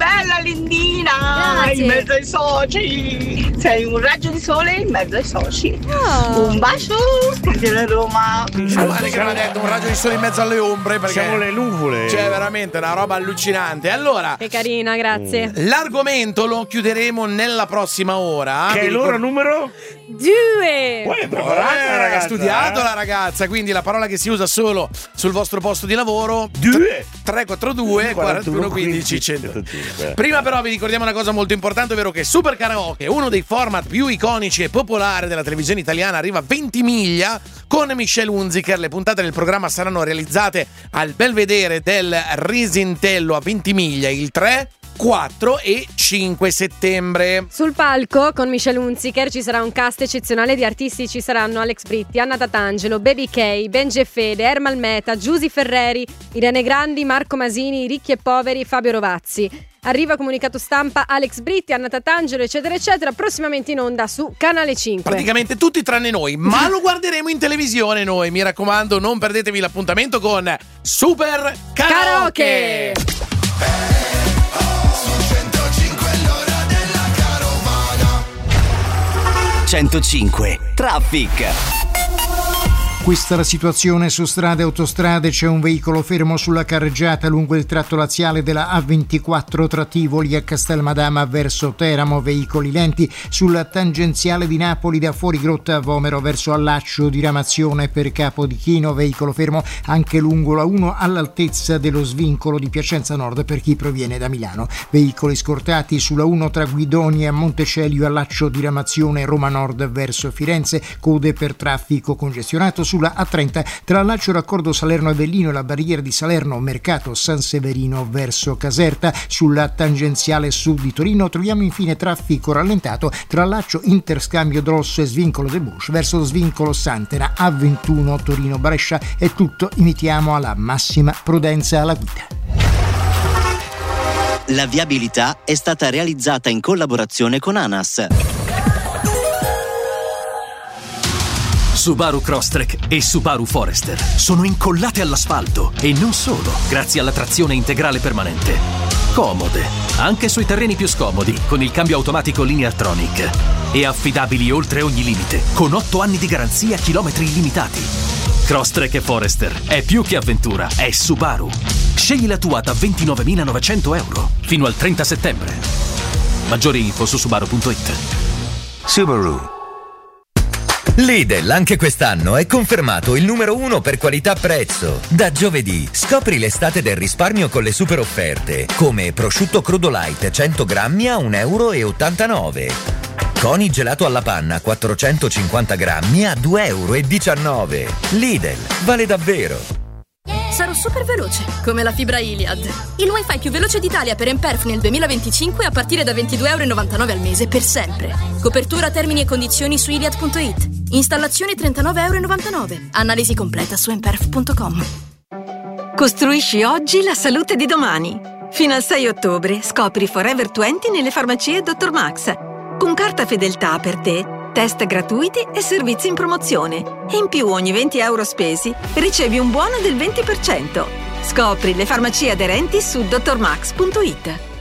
bella Lindina. Grazie. In mezzo ai soci. Sei un raggio di sole in mezzo ai soci. Un bacio da Roma. Male che non ha detto un raggio di sole in mezzo alle ombre, perché siamo le nuvole. Cioè veramente una roba allucinante. Allora, che carina, grazie. L'argomento lo chiuderemo nella prossima ora. Che è l'ora numero 2. Preparata, ragazza. Ha studiato la ragazza, quindi la parola che si usa solo sul vostro posto di lavoro 342 41 15 105. Prima però vi ricordiamo una cosa molto importante, ovvero che Super Karaoke, uno dei format più iconici e popolari della televisione italiana, arriva a Ventimiglia con Michelle Hunziker. Le puntate del programma saranno realizzate al Belvedere del Risintello a Ventimiglia il 3, 4 e 5 settembre. Sul palco con Michelle Hunziker ci sarà un cast eccezionale di artisti. Ci saranno Alex Britti, Anna Tatangelo, Baby K, Benji e Fede, Ermal Meta, Giusy Ferreri, Irene Grandi, Marco Masini, Ricchi e Poveri, Fabio Rovazzi. Arriva comunicato stampa Alex Britti, Anna Tatangelo, eccetera eccetera, prossimamente in onda su Canale 5. Praticamente tutti tranne noi, ma lo guarderemo in televisione noi. Mi raccomando, non perdetevi l'appuntamento con Super Karaoke. 105 Traffic. Questa è la situazione su strade e autostrade. C'è un veicolo fermo sulla carreggiata lungo il tratto laziale della A24 tra Tivoli a Castelmadama verso Teramo, veicoli lenti sulla tangenziale di Napoli da Fuorigrotta a Vomero verso Allaccio, diramazione per Capodichino, veicolo fermo anche lungo la 1 all'altezza dello svincolo di Piacenza Nord per chi proviene da Milano, veicoli scortati sulla 1 tra Guidoni e Montecelio, Allaccio, diramazione Roma Nord verso Firenze, code per traffico congestionato sulla A30 tra Laccio Raccordo Salerno Avellino e la barriera di Salerno Mercato San Severino verso Caserta. Sulla tangenziale sud di Torino troviamo infine traffico rallentato tra Laccio Interscambio Drosso e Svincolo del Bush verso lo Svincolo Santena. A21 Torino Brescia. È tutto, invitiamo alla massima prudenza alla guida. La viabilità è stata realizzata in collaborazione con ANAS. Subaru Crosstrek e Subaru Forester sono incollate all'asfalto e non solo, grazie alla trazione integrale permanente. Comode, anche sui terreni più scomodi, con il cambio automatico Lineartronic. E affidabili oltre ogni limite, con 8 anni di garanzia, chilometri illimitati. Crosstrek e Forester è più che avventura, è Subaru. Scegli la tua da 29.900 euro fino al 30 settembre. Maggiori info su subaru.it. Subaru. Lidl anche quest'anno è confermato il numero 1 per qualità-prezzo. Da giovedì scopri l'estate del risparmio con le super offerte, come prosciutto crudo light 100 grammi a €1,89 €. Coni gelato alla panna 450 grammi a €2,19 €. Lidl, vale davvero. Sarò super veloce, come la fibra Iliad. Il wifi più veloce d'Italia per Emperf nel 2025 a partire da €22,99 al mese per sempre. Copertura, termini e condizioni su iliad.it. Installazione €39,99. Analisi completa su emperf.com. Costruisci oggi la salute di domani. Fino al 6 ottobre scopri Forever 20 nelle farmacie Dr. Max. Con carta fedeltà per te, test gratuiti e servizi in promozione. E in più ogni €20 spesi ricevi un buono del 20%. Scopri le farmacie aderenti su drmax.it.